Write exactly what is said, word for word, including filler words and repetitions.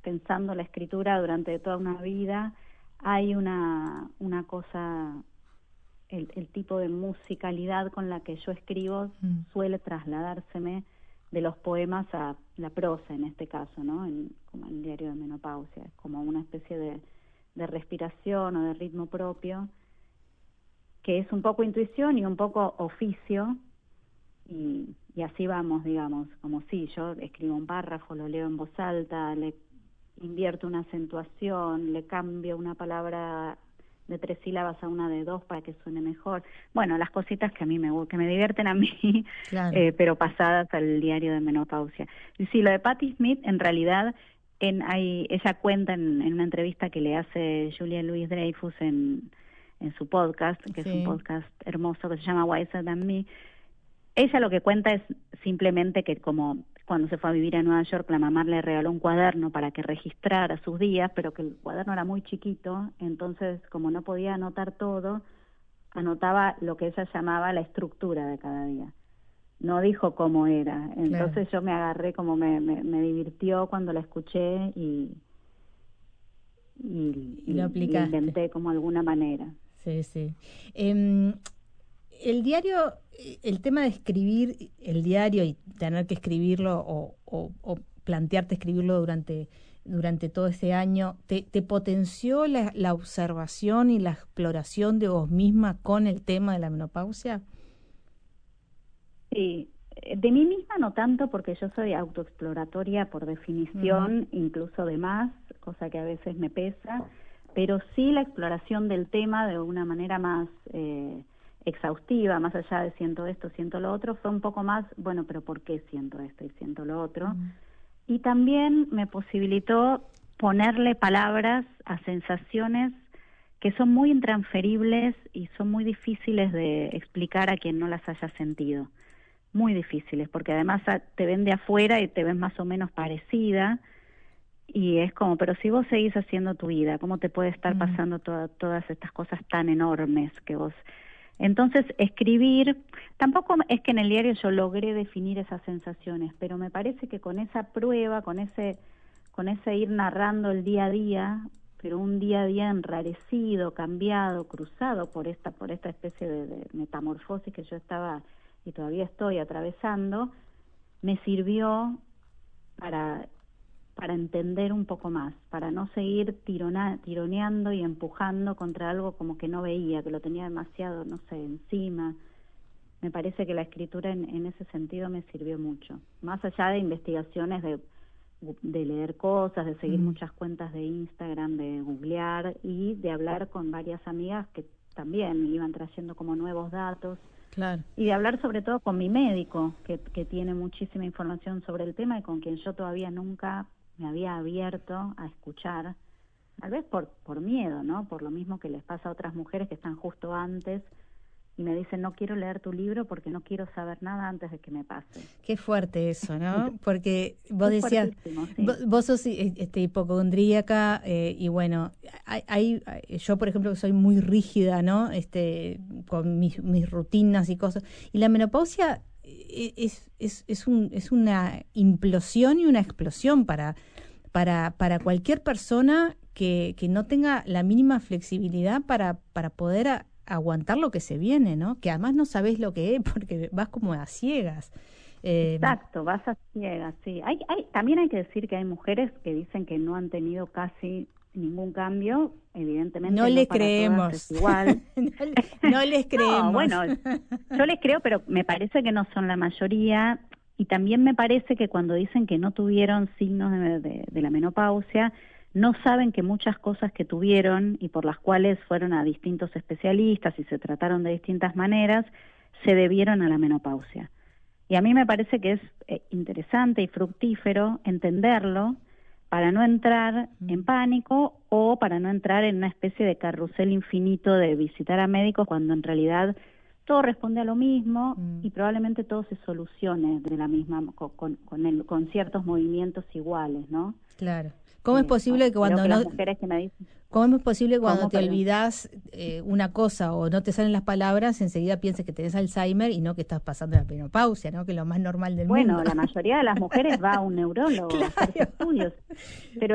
pensando la escritura durante toda una vida, hay una, una cosa, el, el tipo de musicalidad con la que yo escribo mm. suele trasladárseme de los poemas a la prosa, en este caso, ¿no? En, como el diario de menopausia, es como una especie de, de respiración o de ritmo propio, que es un poco intuición y un poco oficio, y, y así vamos, digamos, como si yo escribo un párrafo, lo leo en voz alta, le invierto una acentuación, le cambio una palabra de tres sílabas a una de dos para que suene mejor. Bueno, las cositas que a mí me que me divierten a mí, claro. eh, pero pasadas al diario de menopausia. Y sí, lo de Patti Smith, en realidad, en, hay, ella cuenta en, en una entrevista que le hace Julia Louis-Dreyfus en, en su podcast, que sí. es un podcast hermoso que se llama Wiser Than Me. Ella lo que cuenta es simplemente que como cuando se fue a vivir a Nueva York, la mamá le regaló un cuaderno para que registrara sus días, pero que el cuaderno era muy chiquito, entonces como no podía anotar todo, anotaba lo que ella llamaba la estructura de cada día. No dijo cómo era. Entonces claro. yo me agarré, como me, me, me divirtió cuando la escuché y, y, y lo aplicaste. Y inventé como alguna manera. Sí, sí. Eh, el diario, el tema de escribir el diario y tener que escribirlo o, o, o plantearte escribirlo durante, durante todo ese año, ¿te, te potenció la, la observación y la exploración de vos misma con el tema de la menopausia? Sí, de mí misma no tanto, porque yo soy autoexploratoria por definición, uh-huh. incluso de más, cosa que a veces me pesa, pero sí la exploración del tema de una manera más eh, exhaustiva, más allá de siento esto, siento lo otro, fue un poco más, bueno, pero ¿por qué siento esto y siento lo otro? Uh-huh. Y también me posibilitó ponerle palabras a sensaciones que son muy intransferibles y son muy difíciles de explicar a quien no las haya sentido. Muy difíciles, porque además te ven de afuera y te ves más o menos parecida, y es como, pero si vos seguís haciendo tu vida, ¿cómo te puede estar pasando mm. toda, todas estas cosas tan enormes que vos... Entonces, escribir, tampoco es que en el diario yo logré definir esas sensaciones, pero me parece que con esa prueba, con ese, con ese ir narrando el día a día, pero un día a día enrarecido, cambiado, cruzado por esta, por esta especie de, de metamorfosis que yo estaba... y todavía estoy atravesando, me sirvió para, para entender un poco más, para no seguir tirona, tironeando y empujando contra algo como que no veía, que lo tenía demasiado, no sé, encima. Me parece que la escritura en, en ese sentido me sirvió mucho. Más allá de investigaciones, de, de leer cosas, de seguir mm. muchas cuentas de Instagram, de googlear y de hablar con varias amigas que también me iban trayendo como nuevos datos. Claro. Y de hablar sobre todo con mi médico, que, que tiene muchísima información sobre el tema y con quien yo todavía nunca me había abierto a escuchar, tal vez por, por miedo, ¿no? Por lo mismo que les pasa a otras mujeres que están justo antes y me dicen, no quiero leer tu libro porque no quiero saber nada antes de que me pase. Qué fuerte eso, ¿no? Porque vos es decías, sí. vos, vos sos este, hipocondríaca eh, y bueno, hay, hay, yo por ejemplo soy muy rígida, ¿no? Este, con mis, mis rutinas y cosas. Y la menopausia es, es, es, un, es una implosión y una explosión para, para, para cualquier persona que, que no tenga la mínima flexibilidad para, para poder... A, aguantar lo que se viene, ¿no? Que además no sabés lo que es porque vas como a ciegas. Eh, Exacto, vas a ciegas, sí. Hay, hay, también hay que decir que hay mujeres que dicen que no han tenido casi ningún cambio, evidentemente no, no les para creemos. Todas es igual. no, no les creemos. No, bueno, yo les creo, pero me parece que no son la mayoría, y también me parece que cuando dicen que no tuvieron signos de, de, de la menopausia, no saben que muchas cosas que tuvieron y por las cuales fueron a distintos especialistas y se trataron de distintas maneras, se debieron a la menopausia. Y a mí me parece que es eh, interesante y fructífero entenderlo para no entrar mm. en pánico o para no entrar en una especie de carrusel infinito de visitar a médicos cuando en realidad todo responde a lo mismo mm. y probablemente todo se solucione de la misma con, con, con, el, con ciertos movimientos iguales, ¿no? Claro. ¿Cómo es posible que cuando que no, las mujeres que me dicen, ¿cómo es posible que cuando ¿cómo, te perdón? olvidas eh, una cosa o no te salen las palabras, enseguida pienses que tenés Alzheimer y no que estás pasando la menopausia, ¿no? Que es lo más normal del bueno, mundo. Bueno, la mayoría de las mujeres va a un neurólogo claro. a hacerse estudios, pero